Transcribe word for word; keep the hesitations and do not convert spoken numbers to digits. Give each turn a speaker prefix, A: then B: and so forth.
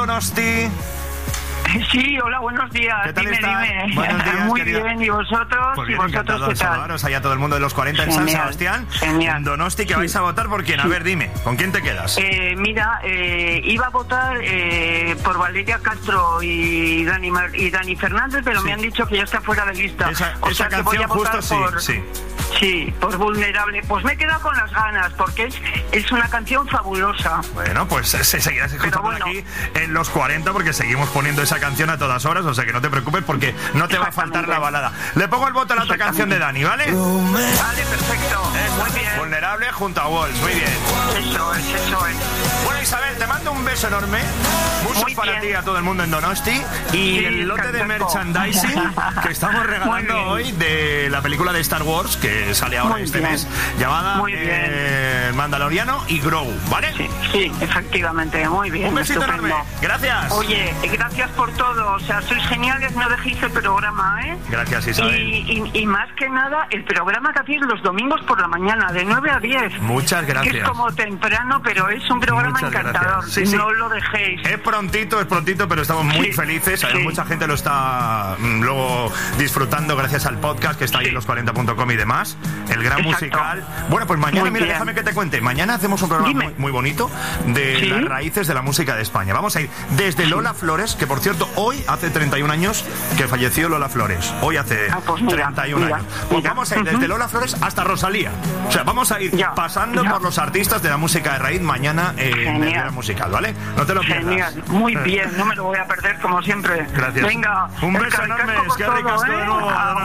A: Donosti?
B: Sí, hola, buenos días.
A: ¿Qué tal
B: dime,
A: estás?
B: dime.
A: Buenos días,
B: Muy
A: querida.
B: bien, ¿y vosotros?
A: Pues
B: ¿Y
A: bien,
B: vosotros
A: encantado
B: qué
A: de
B: tal?
A: saludaros ahí a todo el mundo de los cuarenta en
B: Genial,
A: San Sebastián.
B: genial.
A: En Donosti, que
B: Sí.
A: vais a votar por quién. A
B: Sí.
A: ver, dime, ¿con quién te quedas?
B: Eh, mira, eh, iba a votar eh, por Valeria Castro y Dani, Mar- y Dani Fernández, pero
A: Sí.
B: me han dicho que ya está fuera de lista.
A: Esa,
B: o
A: esa
B: sea que voy
A: canción
B: a votar
A: justo sí,
B: por...
A: sí.
B: Sí, por Vulnerable. Pues me he quedado con las ganas, porque es, es una canción fabulosa.
A: Bueno, pues se seguirás escuchando
B: bueno.
A: aquí en los cuarenta porque seguimos poniendo esa canción a todas horas, o sea que no te preocupes porque no te va a faltar la balada. Le pongo el voto a la otra canción de Dani, ¿vale?
B: Vale, perfecto. Muy bien.
A: Vulnerable junto a Walls, muy bien.
B: Eso es, eso es.
A: Bueno, Isabel, te mando un beso enorme. Muchos
B: Muy
A: para
B: bien.
A: ti y a todo el mundo en Donosti. Y
B: Sí,
A: el lote de
B: Cantaco.
A: merchandising que estamos
B: Muy
A: regalando
B: bien.
A: hoy de la película de Star Wars que sale ahora
B: Muy
A: este
B: bien.
A: mes, llamada
B: Muy bien.
A: eh, Mandaloriano y Grogu, ¿vale?
B: Sí, sí, efectivamente, muy bien.
A: Un besito
B: estupendo.
A: enorme. Gracias.
B: Oye, gracias por todo. O sea, sois geniales, no dejéis el programa, ¿eh?
A: Gracias, Isabel.
B: Y, y, y más que nada, el programa que hacéis los domingos por la mañana, de nueve a diez.
A: Muchas gracias.
B: Que es como temprano, pero es un programa
A: Muchas
B: encantador.
A: gracias. Sí, sí.
B: No lo dejéis.
A: Es prontito, es prontito, pero estamos muy
B: Sí,
A: felices. Hay
B: sí.
A: mucha gente lo está mm, luego disfrutando gracias al podcast que está ahí
B: Sí.
A: en los cuarenta punto com y demás. El gran
B: Exacto.
A: musical. Bueno, pues mañana,
B: Muy
A: mira,
B: bien.
A: déjame que te cuente. Mañana hacemos un programa
B: Dime.
A: muy, muy bonito de
B: Sí.
A: las raíces de la música de España. Vamos a ir desde Lola Flores, que por cierto, hoy hace treinta y un años que falleció Lola Flores. Hoy hace
B: Ah, pues mira,
A: treinta y un
B: mira,
A: años. Pues
B: mira.
A: vamos a ir desde
B: Ujú.
A: Lola Flores hasta Rosalía. O sea, vamos a ir
B: Ya,
A: pasando
B: ya.
A: por los artistas de la música de raíz mañana en
B: Genial.
A: el Día Musical, ¿vale? No te lo pierdas.
B: Genial, muy bien, no me lo voy a perder como siempre.
A: Gracias.
B: Venga,
A: Un
B: el
A: beso
B: caricasco
A: enorme.
B: por
A: Es que
B: todo,
A: ricasco de
B: ¿eh?
A: nuevo.
B: Ah,